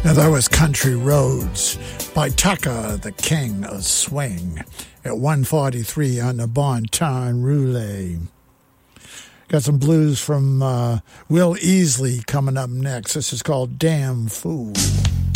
Now that was Country Roads by Tucker, the King of Swing, at 1:43 on the Bon Ton Roulette. Got some blues from Will Easley coming up next. This is called Damn Fool.